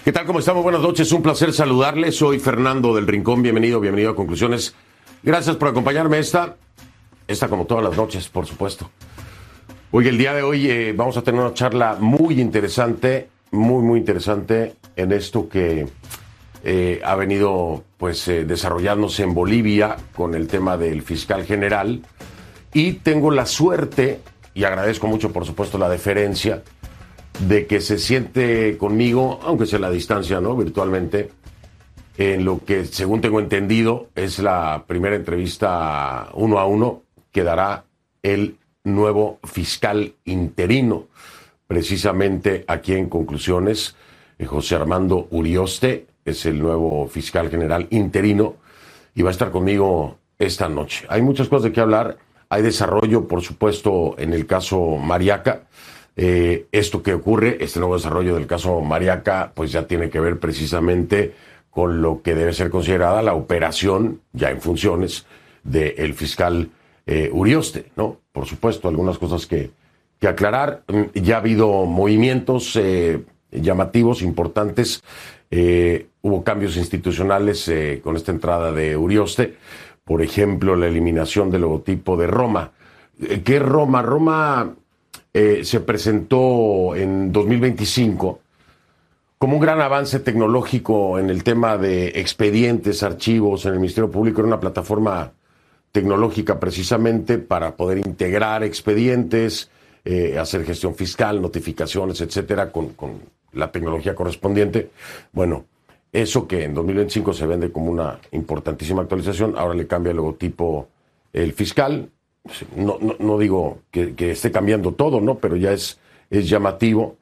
¿Qué tal? ¿Cómo estamos? Buenas noches, un placer saludarles. Soy Fernando del Rincón, bienvenido a Conclusiones. Gracias por acompañarme esta como todas las noches, por supuesto. Hoy, el día de hoy, vamos a tener una charla muy interesante, muy interesante en esto que ha venido desarrollándose en Bolivia con el tema del fiscal general. Y tengo la suerte, y agradezco mucho, por supuesto, la deferencia, de que se siente conmigo, aunque sea a la distancia, ¿no? Virtualmente, en lo que, según tengo entendido, es la primera entrevista 1 a 1 que dará el nuevo fiscal interino, precisamente aquí en Conclusiones. José Armando Urioste es el nuevo fiscal general interino y va a estar conmigo esta noche. Hay muchas cosas de qué hablar. Hay desarrollo, por supuesto, en el caso Mariaca. Esto que ocurre, este nuevo desarrollo del caso Mariaca, pues ya tiene que ver precisamente con lo que debe ser considerada la operación, ya en funciones, del fiscal Urioste, ¿no? Por supuesto, algunas cosas que aclarar. Ya ha habido movimientos llamativos, importantes. Hubo cambios institucionales con esta entrada de Urioste. Por ejemplo, la eliminación del logotipo de Roma. ¿Qué es Roma? Roma se presentó en 2025 como un gran avance tecnológico en el tema de expedientes, archivos en el Ministerio Público. Era una plataforma tecnológica precisamente para poder integrar expedientes, hacer gestión fiscal, notificaciones, etcétera, con la tecnología correspondiente. Bueno, eso que en 2025 se vende como una importantísima actualización, ahora le cambia el logotipo el fiscal. No digo que esté cambiando todo, ¿no? Pero ya es llamativo.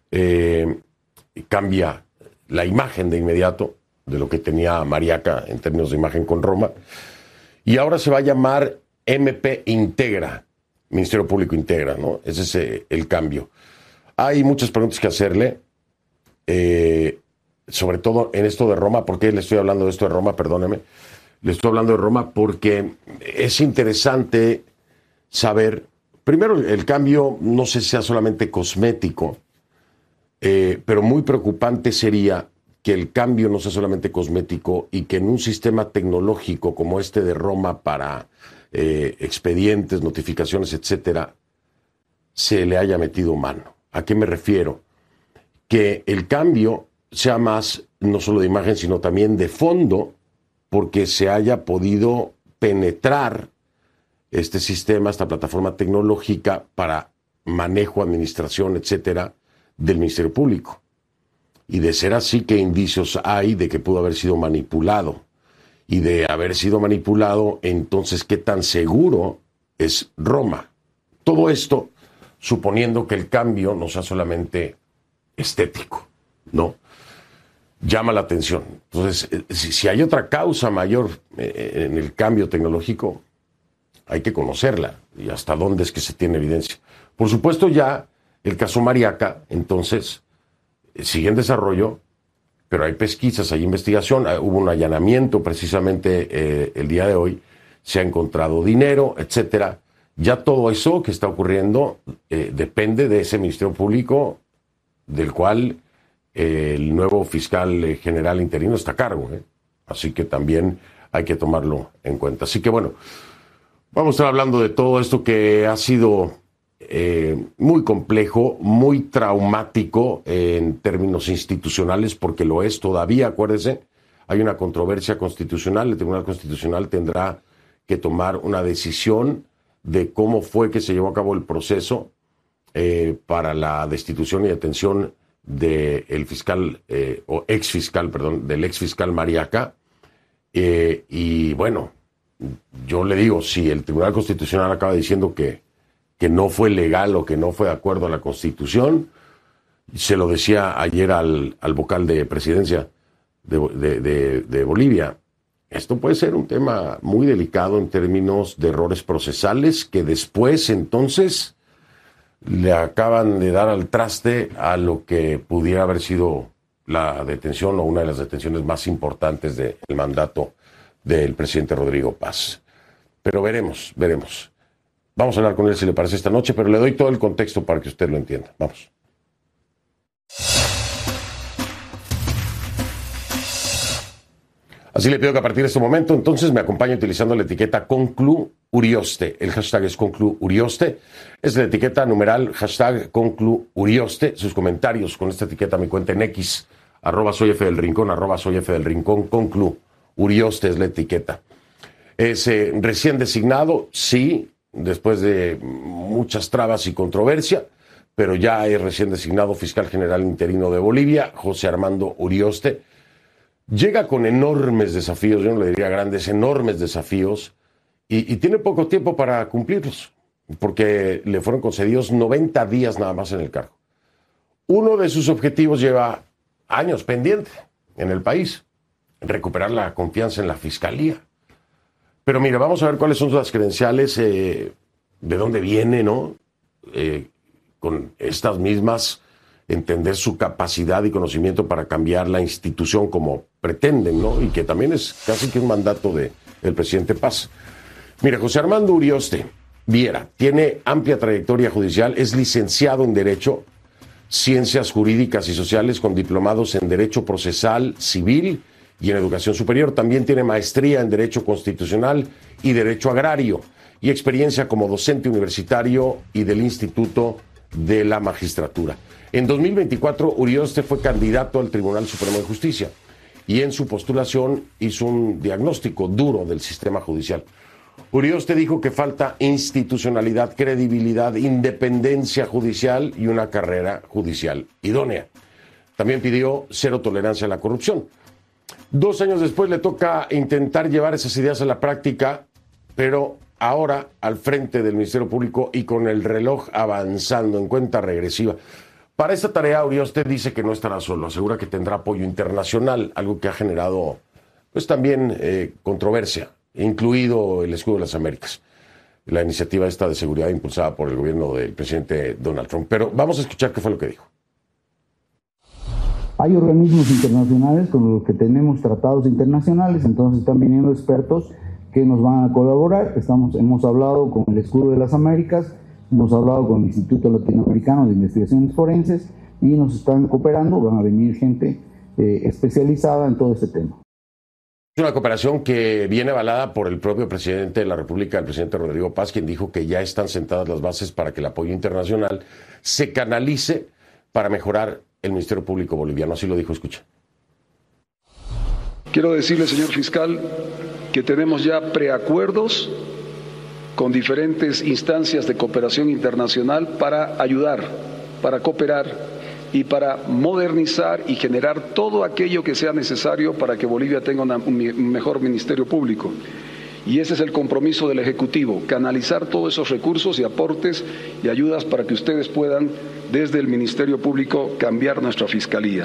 Cambia la imagen de inmediato de lo que tenía Mariaca en términos de imagen con Roma. Y ahora se va a llamar MP Integra, Ministerio Público Integra, ¿no? Ese es el cambio. Hay muchas preguntas que hacerle, sobre todo en esto de Roma. ¿Por qué le estoy hablando de esto de Roma? Perdóneme. Le estoy hablando de Roma porque es interesante saber, primero, el cambio no sé si sea solamente cosmético, pero muy preocupante sería que el cambio no sea solamente cosmético y que en un sistema tecnológico como este de Roma para expedientes, notificaciones, etcétera, se le haya metido mano. ¿A qué me refiero? Que el cambio sea más, no solo de imagen, sino también de fondo, porque se haya podido penetrar este sistema, esta plataforma tecnológica para manejo, administración, etcétera, del Ministerio Público. Y de ser así, ¿qué indicios hay de que pudo haber sido manipulado? Y de haber sido manipulado, entonces, ¿qué tan seguro es Roma? Todo esto suponiendo que el cambio no sea solamente estético, ¿no? Llama la atención. Entonces, si hay otra causa mayor en el cambio tecnológico, hay que conocerla y hasta dónde es que se tiene evidencia. Por supuesto, ya el caso Mariaca, entonces, sigue en desarrollo, pero hay pesquisas, hay investigación. Hubo un allanamiento precisamente el día de hoy, se ha encontrado dinero, etcétera. Ya todo eso que está ocurriendo depende de ese Ministerio Público del cual el nuevo fiscal general interino está a cargo, ¿eh? Así que también hay que tomarlo en cuenta. Así que bueno, vamos a estar hablando de todo esto que ha sido muy complejo, muy traumático en términos institucionales, porque lo es todavía. Acuérdense, hay una controversia constitucional. El Tribunal Constitucional tendrá que tomar una decisión de cómo fue que se llevó a cabo el proceso para la destitución y detención del fiscal, o exfiscal, perdón, del exfiscal Mariaca. Y bueno, yo le digo, si el Tribunal Constitucional acaba diciendo que no fue legal o que no fue de acuerdo a la Constitución, se lo decía ayer al vocal de presidencia de Bolivia, esto puede ser un tema muy delicado en términos de errores procesales que después entonces le acaban de dar al traste a lo que pudiera haber sido la detención o una de las detenciones más importantes del mandato del presidente Rodrigo Paz. Pero veremos. Vamos a hablar con él si le parece esta noche, pero le doy todo el contexto para que usted lo entienda. Vamos. Así le pido que a partir de este momento entonces me acompañe utilizando la etiqueta ConcluUrioste. El hashtag es ConcluUrioste. Es la etiqueta numeral hashtag ConcluUrioste. Sus comentarios con esta etiqueta me cuenta en X, @soy F del Rincón, @soy F del Rincón, ConcluUrioste es la etiqueta. Es recién designado, sí, después de muchas trabas y controversia, pero ya es recién designado fiscal general interino de Bolivia, José Armando Urioste. Llega con enormes desafíos, yo no le diría grandes, enormes desafíos, y tiene poco tiempo para cumplirlos, porque le fueron concedidos 90 días nada más en el cargo. Uno de sus objetivos lleva años pendiente en el país, recuperar la confianza en la fiscalía. Pero mira, vamos a ver cuáles son las credenciales, de dónde viene, ¿no? Con estas mismas, entender su capacidad y conocimiento para cambiar la institución como pretenden, ¿no? Y que también es casi que un mandato del presidente Paz. Mira, José Armando Urioste Viera tiene amplia trayectoria judicial, es licenciado en Derecho, Ciencias Jurídicas y Sociales, con diplomados en Derecho Procesal Civil y en Educación Superior. También tiene maestría en Derecho Constitucional y Derecho Agrario y experiencia como docente universitario y del Instituto de la Magistratura. En 2024, Urioste fue candidato al Tribunal Supremo de Justicia y en su postulación hizo un diagnóstico duro del sistema judicial. Urioste dijo que falta institucionalidad, credibilidad, independencia judicial y una carrera judicial idónea. También pidió cero tolerancia a la corrupción. 2 años después le toca intentar llevar esas ideas a la práctica, pero ahora al frente del Ministerio Público y con el reloj avanzando en cuenta regresiva. Para esta tarea, Urioste dice que no estará solo, asegura que tendrá apoyo internacional, algo que ha generado pues también controversia, incluido el Escudo de las Américas, la iniciativa esta de seguridad impulsada por el gobierno del presidente Donald Trump. Pero vamos a escuchar qué fue lo que dijo. Hay organismos internacionales con los que tenemos tratados internacionales, entonces están viniendo expertos que nos van a colaborar. Hemos hablado con el Escudo de las Américas, hemos hablado con el Instituto Latinoamericano de Investigaciones Forenses y nos están cooperando, van a venir gente especializada en todo este tema. Es una cooperación que viene avalada por el propio presidente de la República, el presidente Rodrigo Paz, quien dijo que ya están sentadas las bases para que el apoyo internacional se canalice para mejorar el Ministerio Público boliviano. Así lo dijo, escucha. Quiero decirle, señor fiscal, que tenemos ya preacuerdos con diferentes instancias de cooperación internacional para ayudar, para cooperar y para modernizar y generar todo aquello que sea necesario para que Bolivia tenga un mejor Ministerio Público. Y ese es el compromiso del Ejecutivo, canalizar todos esos recursos y aportes y ayudas para que ustedes puedan, desde el Ministerio Público, cambiar nuestra Fiscalía.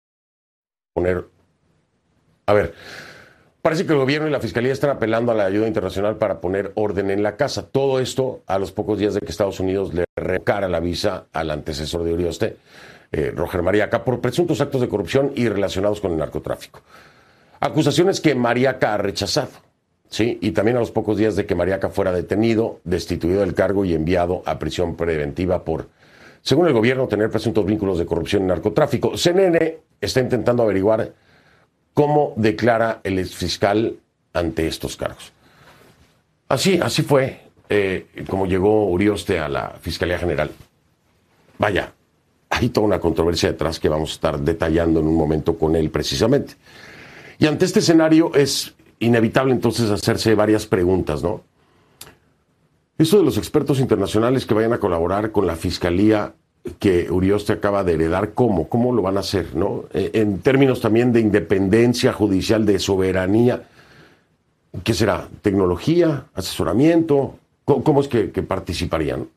A ver, parece que el gobierno y la Fiscalía están apelando a la ayuda internacional para poner orden en la casa. Todo esto a los pocos días de que Estados Unidos le revocara la visa al antecesor de Urioste, Roger Mariaca, por presuntos actos de corrupción y relacionados con el narcotráfico. Acusaciones que Mariaca ha rechazado, ¿sí? Y también a los pocos días de que Mariaca fuera detenido, destituido del cargo y enviado a prisión preventiva por, según el gobierno, tener presuntos vínculos de corrupción y narcotráfico. CNN está intentando averiguar cómo declara el exfiscal ante estos cargos. Así fue como llegó Urioste a la Fiscalía General. Vaya, hay toda una controversia detrás que vamos a estar detallando en un momento con él precisamente. Y ante este escenario es inevitable entonces hacerse varias preguntas, ¿no? Eso de los expertos internacionales que vayan a colaborar con la Fiscalía que Urioste acaba de heredar, ¿cómo lo van a hacer, no? En términos también de independencia judicial, de soberanía, ¿qué será? ¿Tecnología? ¿Asesoramiento? ¿Cómo es que participarían?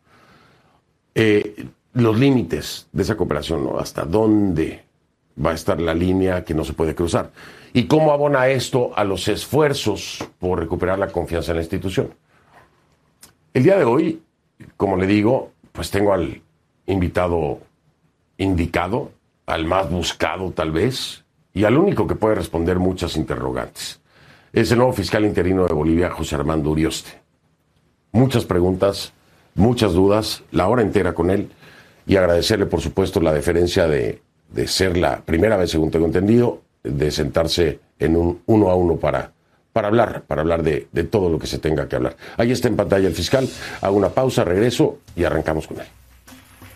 Los límites de esa cooperación, ¿no? ¿Hasta dónde va a estar la línea que no se puede cruzar? ¿Y cómo abona esto a los esfuerzos por recuperar la confianza en la institución? El día de hoy, como le digo, pues tengo al invitado indicado, al más buscado tal vez, y al único que puede responder muchas interrogantes. Es el nuevo fiscal interino de Bolivia, José Armando Urioste. Muchas preguntas, muchas dudas, la hora entera con él, y agradecerle, por supuesto, la deferencia de ser la primera vez, según tengo entendido, de sentarse en un 1 a 1 para hablar de todo lo que se tenga que hablar. Ahí está en pantalla el fiscal. Hago una pausa, regreso y arrancamos con él.